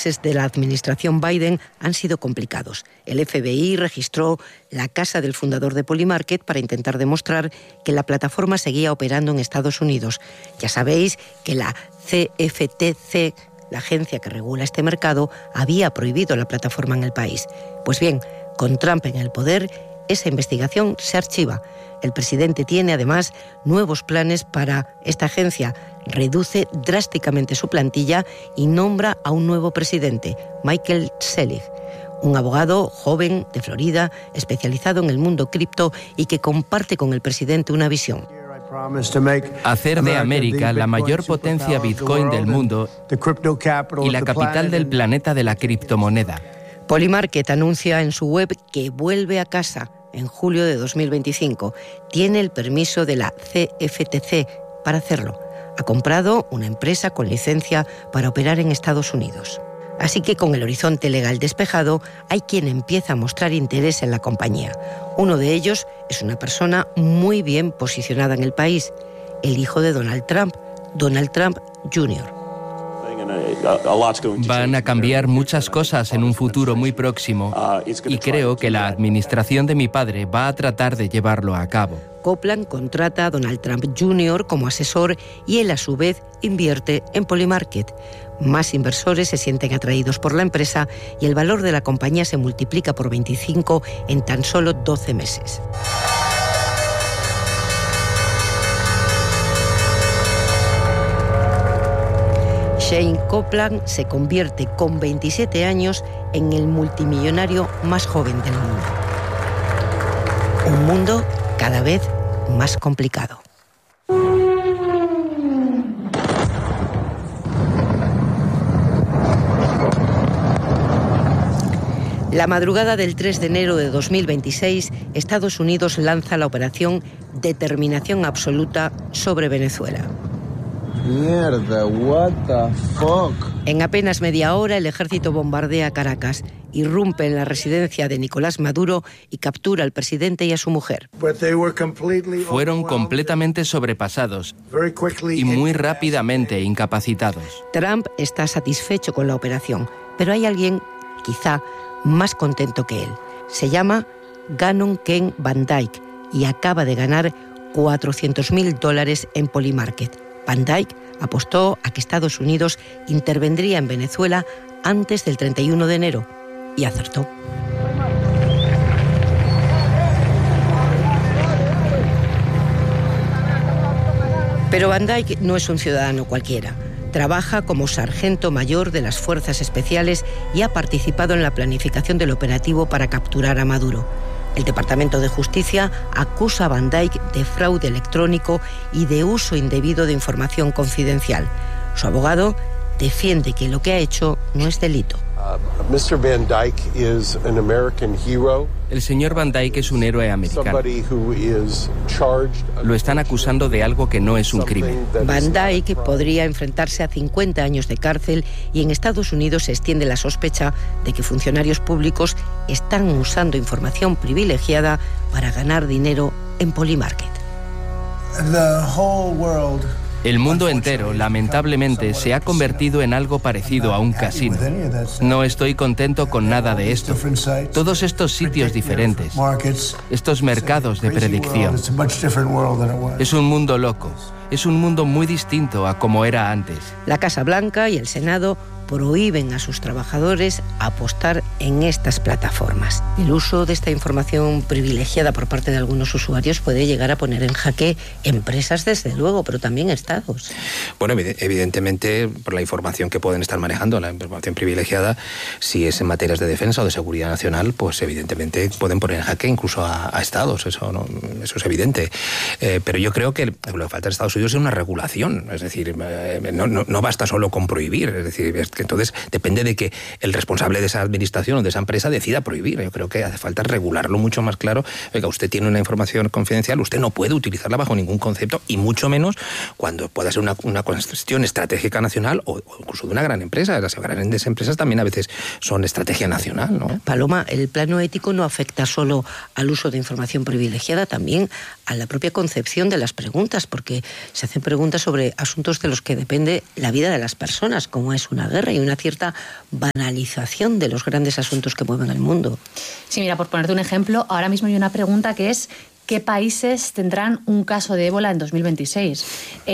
meses de la administración Biden han sido complicados. El FBI registró la casa del fundador de Polymarket para intentar demostrar que la plataforma seguía operando en Estados Unidos. Ya sabéis que la CFTC, la agencia que regula este mercado, había prohibido la plataforma en el país. Pues bien, con Trump en el poder, esa investigación se archiva. El presidente tiene además nuevos planes para esta agencia. Reduce drásticamente su plantilla y nombra a un nuevo presidente, Michael Selig, un abogado joven de Florida, especializado en el mundo cripto y que comparte con el presidente una visión: hacer de América la mayor potencia Bitcoin del mundo y la capital del planeta de la criptomoneda. Polymarket anuncia en su web que vuelve a casa en julio de 2025. Tiene el permiso de la CFTC para hacerlo. Ha comprado una empresa con licencia para operar en Estados Unidos. Así que con el horizonte legal despejado, hay quien empieza a mostrar interés en la compañía. Uno de ellos es una persona muy bien posicionada en el país, el hijo de Donald Trump Jr. Van a cambiar muchas cosas en un futuro muy próximo y creo que la administración de mi padre va a tratar de llevarlo a cabo. Copeland contrata a Donald Trump Jr. como asesor y él a su vez invierte en Polymarket. Más inversores se sienten atraídos por la empresa y el valor de la compañía se multiplica por 25 en tan solo 12 meses. Shane Copeland se convierte con 27 años en el multimillonario más joven del mundo. Un mundo cada vez más complicado. La madrugada del 3 de enero de 2026, Estados Unidos lanza la operación Determinación Absoluta sobre Venezuela. Mierda, what the fuck. En apenas media hora, el ejército bombardea Caracas, irrumpe en la residencia de Nicolás Maduro y captura al presidente y a su mujer. Fueron completamente sobrepasados y muy rápidamente incapacitados. Trump está satisfecho con la operación, pero hay alguien, quizá, más contento que él. Se llama Gannon Ken Van Dyke y acaba de ganar $400,000 en Polymarket. Van Dyke apostó a que Estados Unidos intervendría en Venezuela antes del 31 de enero y acertó. Pero Van Dyke no es un ciudadano cualquiera. Trabaja como sargento mayor de las Fuerzas Especiales y ha participado en la planificación del operativo para capturar a Maduro. El Departamento de Justicia acusa a Van Dyke de fraude electrónico y de uso indebido de información confidencial. Su abogado defiende que lo que ha hecho no es delito. Mr. Van Dyke is an American hero. El señor Van Dyke es un héroe americano. Lo están acusando de algo que no es un crimen. Van Dyke podría enfrentarse a 50 años de cárcel y en Estados Unidos se extiende la sospecha de que funcionarios públicos están usando información privilegiada para ganar dinero en Polymarket. El mundo entero, lamentablemente, se ha convertido en algo parecido a un casino. No estoy contento con nada de esto. Todos estos sitios diferentes, estos mercados de predicción. Es un mundo loco. Es un mundo muy distinto a como era antes. La Casa Blanca y el Senado prohíben a sus trabajadores apostar en estas plataformas. El uso de esta información privilegiada por parte de algunos usuarios puede llegar a poner en jaque empresas, desde luego, pero también estados. Bueno, evidentemente, por la información que pueden estar manejando, la información privilegiada, si es en materias de defensa o de seguridad nacional, pues evidentemente pueden poner en jaque incluso a estados, eso es evidente. Pero yo creo que lo que falta en Estados Unidos es una regulación, es decir, no basta solo con prohibir, es decir, es que entonces depende de que el responsable de esa administración o de esa empresa decida prohibir. Yo creo que hace falta regularlo mucho más claro. Oiga, usted tiene una información confidencial, usted no puede utilizarla bajo ningún concepto, y mucho menos cuando pueda ser una cuestión estratégica nacional o incluso de una gran empresa. Las grandes empresas también a veces son estrategia nacional, ¿no? Paloma, el plano ético no afecta solo al uso de información privilegiada, también a la propia concepción de las preguntas, porque se hacen preguntas sobre asuntos de los que depende la vida de las personas, como es una guerra. guerra y una cierta banalización de los grandes asuntos que mueven el mundo. Sí, mira, por ponerte un ejemplo, ahora mismo hay una pregunta que es: ¿qué países tendrán un caso de ébola en 2026?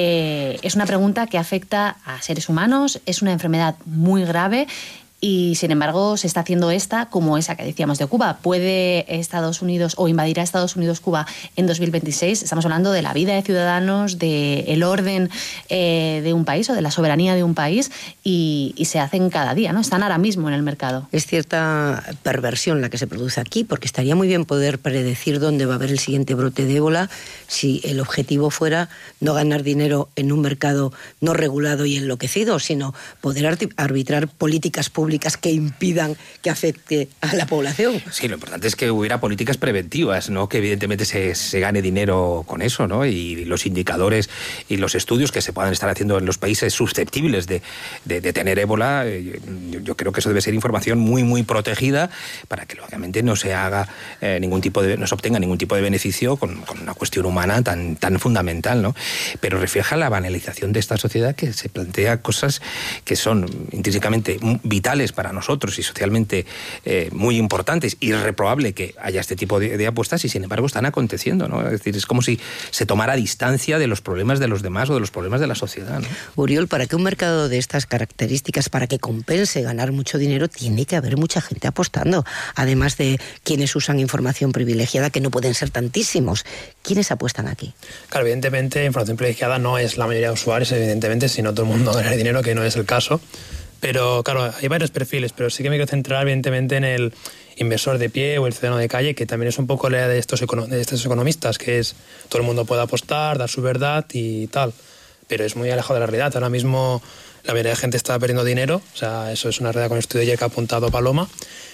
Es una pregunta que afecta a seres humanos, es una enfermedad muy grave y, sin embargo, se está haciendo esta como esa que decíamos de Cuba. ¿Puede Estados Unidos o invadirá Estados Unidos Cuba en 2026? Estamos hablando de la vida de ciudadanos, del orden de un país o de la soberanía de un país y se hacen cada día, ¿no? Están ahora mismo en el mercado. Es cierta perversión la que se produce aquí, porque estaría muy bien poder predecir dónde va a haber el siguiente brote de ébola si el objetivo fuera no ganar dinero en un mercado no regulado y enloquecido, sino poder arbitrar políticas públicas que impidan que afecte a la población. Sí, lo importante es que hubiera políticas preventivas, ¿no? Que evidentemente se gane dinero con eso, ¿no? Y los indicadores y los estudios que se puedan estar haciendo en los países susceptibles de tener ébola, yo creo que eso debe ser información muy, muy protegida para que, lógicamente, no se haga no se obtenga ningún tipo de beneficio con una cuestión humana tan fundamental, ¿no? Pero refleja la banalización de esta sociedad, que se plantea cosas que son intrínsecamente vitales para nosotros y socialmente muy importantes, y es reprobable que haya este tipo de apuestas y, sin embargo, están aconteciendo, ¿no? Es decir, es como si se tomara distancia de los problemas de los demás o de los problemas de la sociedad, ¿no? Uriol, para que un mercado de estas características, para que compense ganar mucho dinero, tiene que haber mucha gente apostando, además de quienes usan información privilegiada, que no pueden ser tantísimos. ¿Quiénes apuestan aquí? Claro, evidentemente, información privilegiada no es la mayoría de usuarios, evidentemente, si no todo el mundo gana dinero, que no es el caso. Pero claro, hay varios perfiles, pero sí que me quiero centrar evidentemente en el inversor de pie o el ciudadano de calle, que también es un poco la idea de estos economistas, que es todo el mundo puede apostar, dar su verdad y tal, pero es muy alejado de la realidad. Ahora mismo la mayoría de gente está perdiendo dinero, o sea, eso es una realidad con el estudio ayer que ha apuntado Paloma.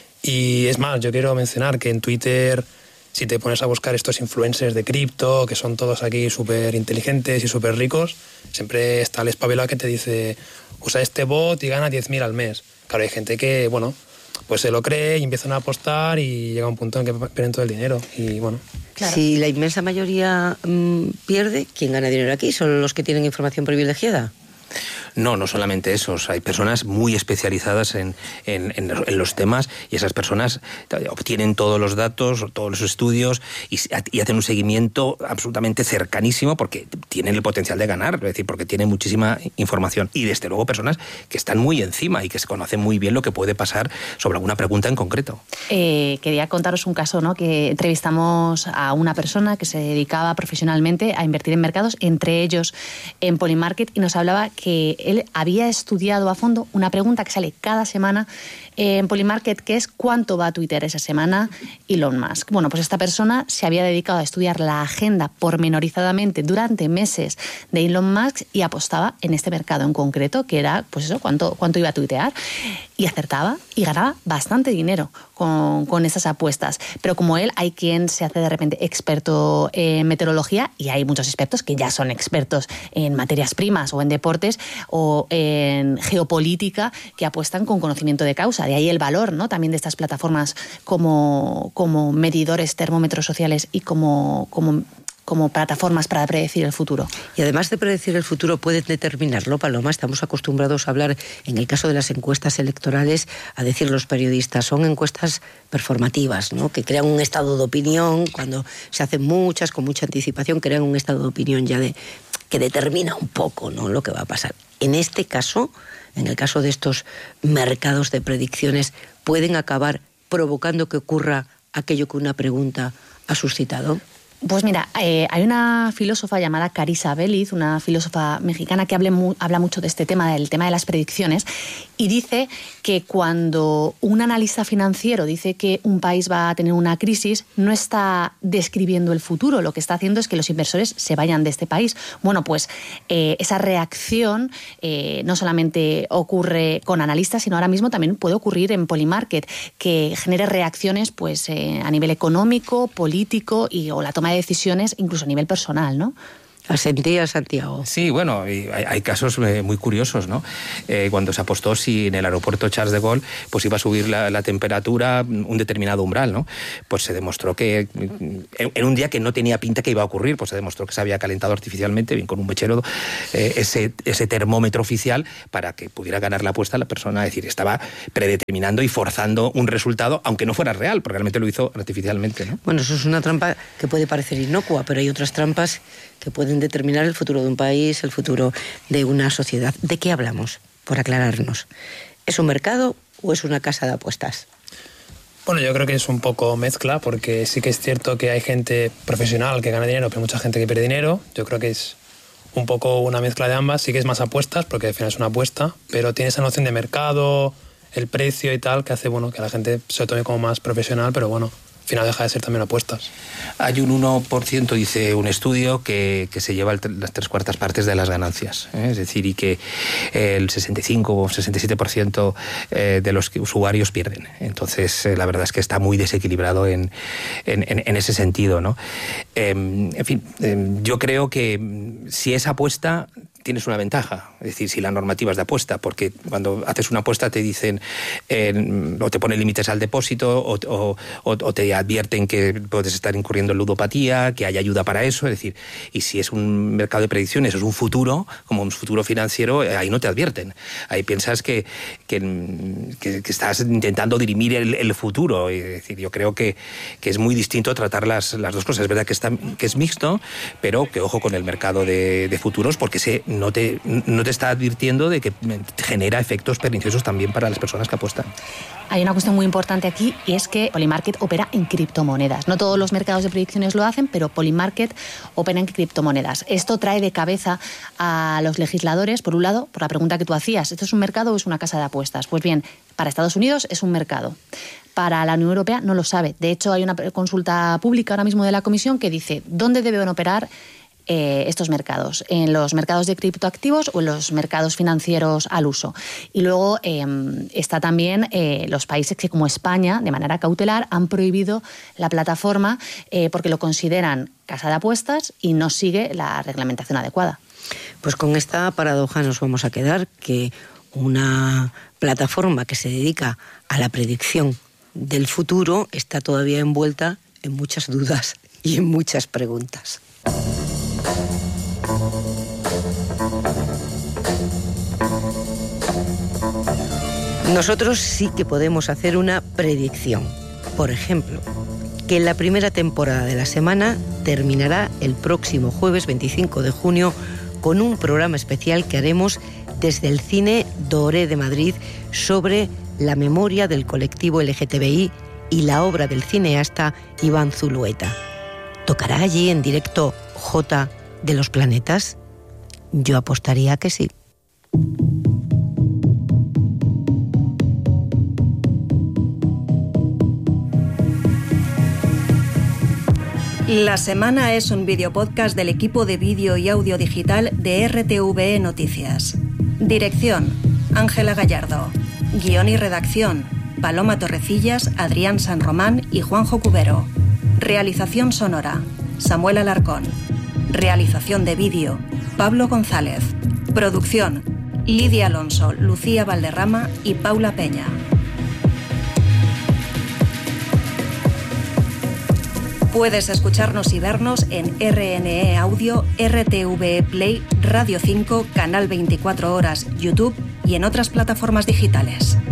Y es más, yo quiero mencionar que en Twitter, si te pones a buscar estos influencers de cripto, que son todos aquí súper inteligentes y súper ricos, siempre está el espabilado que te dice: usa este bot y gana 10.000 al mes. Claro, hay gente que, bueno, pues se lo cree y empiezan a apostar y llega un punto en que pierden todo el dinero. Y bueno. Claro. Si la inmensa mayoría pierde, ¿quién gana dinero aquí? ¿Son los que tienen información privilegiada? No solamente esos. Hay personas muy especializadas en los temas, y esas personas obtienen todos los datos, todos los estudios y hacen un seguimiento absolutamente cercanísimo, porque tienen el potencial de ganar, es decir, porque tienen muchísima información. Y desde luego personas que están muy encima y que se conocen muy bien lo que puede pasar sobre alguna pregunta en concreto. Quería contaros un caso, ¿no? Que entrevistamos a una persona que se dedicaba profesionalmente a invertir en mercados, entre ellos en Polymarket, y nos hablaba que él había estudiado a fondo una pregunta que sale cada semana en Polymarket, que es: ¿cuánto va a tuitear esa semana Elon Musk? Bueno, pues esta persona se había dedicado a estudiar la agenda pormenorizadamente durante meses de Elon Musk y apostaba en este mercado en concreto, que era, pues eso, cuánto iba a tuitear, y acertaba y ganaba bastante dinero con esas apuestas. Pero como él, hay quien se hace de repente experto en meteorología, y hay muchos expertos que ya son expertos en materias primas o en deportes o en geopolítica, que apuestan con conocimiento de causa. De ahí el valor, ¿no?, también de estas plataformas como medidores, termómetros sociales y como plataformas para predecir el futuro. Y además de predecir el futuro, pueden determinarlo, Paloma. Estamos acostumbrados a hablar, en el caso de las encuestas electorales, a decir los periodistas, son encuestas performativas, ¿no?, que crean un estado de opinión. Cuando se hacen muchas, con mucha anticipación, crean un estado de opinión ya que determina un poco, ¿no?, lo que va a pasar. En este caso, en el caso de estos mercados de predicciones, pueden acabar provocando que ocurra aquello que una pregunta ha suscitado. Pues mira, hay una filósofa llamada Carissa Belliz, una filósofa mexicana que habla mucho de este tema, del tema de las predicciones, y dice que cuando un analista financiero dice que un país va a tener una crisis, no está describiendo el futuro, lo que está haciendo es que los inversores se vayan de este país. Bueno, pues esa reacción no solamente ocurre con analistas, sino ahora mismo también puede ocurrir en Polymarket, que genere reacciones pues a nivel económico, político o la toma de decisiones incluso a nivel personal, ¿no? Asentía Santiago. Sí, bueno, hay casos muy curiosos, ¿no? Cuando se apostó si en el aeropuerto Charles de Gaulle pues iba a subir la temperatura un determinado umbral, ¿no? Pues se demostró que en un día que no tenía pinta que iba a ocurrir, pues se demostró que se había calentado artificialmente, bien con un mechero, ese termómetro oficial para que pudiera ganar la apuesta la persona. Es decir, estaba predeterminando y forzando un resultado, aunque no fuera real, porque realmente lo hizo artificialmente, ¿no? Bueno, eso es una trampa que puede parecer inocua, pero hay otras trampas que pueden determinar el futuro de un país, el futuro de una sociedad. ¿De qué hablamos? Por aclararnos. ¿Es un mercado o es una casa de apuestas? Bueno, yo creo que es un poco mezcla, porque sí que es cierto que hay gente profesional que gana dinero, pero mucha gente que pierde dinero. Yo creo que es un poco una mezcla de ambas. Sí que es más apuestas, porque al final es una apuesta, pero tiene esa noción de mercado, el precio y tal, que hace que la gente se lo tome como más profesional, pero bueno, al final deja de ser también apuestas. Hay un 1%, dice un estudio, que se lleva las 3/4 partes de las ganancias, ¿eh? Es decir, y que el 65 o 67% de los usuarios pierden. Entonces, la verdad es que está muy desequilibrado en ese sentido, ¿no? En fin, yo creo que si es apuesta, tienes una ventaja, es decir, si la normativa es de apuesta, porque cuando haces una apuesta te dicen, o te ponen límites al depósito, o te advierten que puedes estar incurriendo en ludopatía, que hay ayuda para eso, es decir, y si es un mercado de predicciones, es un futuro, como un futuro financiero, ahí no te advierten, ahí piensas que estás intentando dirimir el futuro, es decir, yo creo que es muy distinto tratar las dos cosas. Es verdad que es mixto, pero que ojo con el mercado de futuros, porque no te está advirtiendo de que genera efectos perniciosos también para las personas que apuestan. Hay una cuestión muy importante aquí, y es que Polymarket opera en criptomonedas. No todos los mercados de predicciones lo hacen, pero Polymarket opera en criptomonedas. Esto trae de cabeza a los legisladores, por un lado, por la pregunta que tú hacías, ¿esto es un mercado o es una casa de apuestas? Pues bien, para Estados Unidos es un mercado. Para la Unión Europea no lo sabe. De hecho, hay una consulta pública ahora mismo de la Comisión que dice ¿dónde deben operar estos mercados? ¿En los mercados de criptoactivos o en los mercados financieros al uso? Y luego está también los países que, como España, de manera cautelar, han prohibido la plataforma porque lo consideran casa de apuestas y no sigue la reglamentación adecuada. Pues con esta paradoja nos vamos a quedar, que una plataforma que se dedica a la predicción del futuro está todavía envuelta en muchas dudas y en muchas preguntas. Nosotros sí que podemos hacer una predicción. Por ejemplo, que la primera temporada de La Semana terminará el próximo jueves 25 de junio con un programa especial que haremos desde el Cine Doré de Madrid sobre la memoria del colectivo LGTBI y la obra del cineasta Iván Zulueta. ¿Tocará allí en directo J de los Planetas? Yo apostaría que sí. La Semana es un videopodcast del equipo de vídeo y audio digital de RTVE Noticias. Dirección: Ángela Gallardo. Guión y redacción: Paloma Torrecillas, Adrián San Román y Juanjo Cubero. Realización sonora: Samuel Alarcón. Realización de vídeo: Pablo González. Producción: Lidia Alonso, Lucía Valderrama y Paula Peña. Puedes escucharnos y vernos en RNE Audio, RTVE Play, Radio 5, Canal 24 Horas, YouTube y en otras plataformas digitales.